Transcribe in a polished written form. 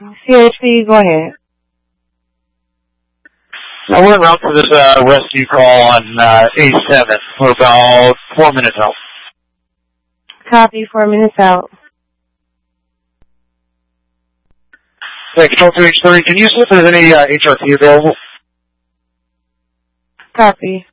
CHP, go ahead. We're en route for this rescue call on A7. We're about 4 minutes out. Copy, 4 minutes out. Yeah, Control 2H30, can you see if there's any HRT available? Copy.